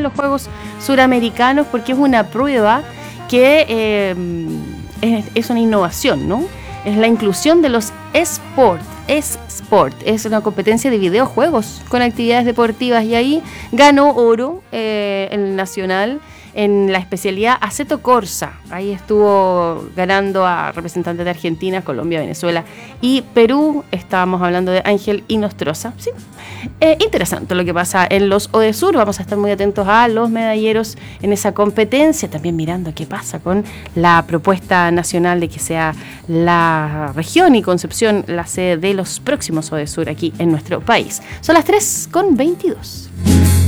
los Juegos Suramericanos, porque es una prueba que es una innovación, ¿no? Es la inclusión de los eSport. Es una competencia de videojuegos con actividades deportivas, y ahí ganó oro el nacional en la especialidad Assetto Corsa. Ahí estuvo ganando a representantes de Argentina, Colombia, Venezuela y Perú. Estábamos hablando de Ángel Inostroza. ¿Sí? Interesante lo que pasa en los ODESUR. Vamos a estar muy atentos a los medalleros en esa competencia. También mirando qué pasa con la propuesta nacional de que sea la región y Concepción la sede de los próximos ODESUR aquí en nuestro país. Son las 3:22.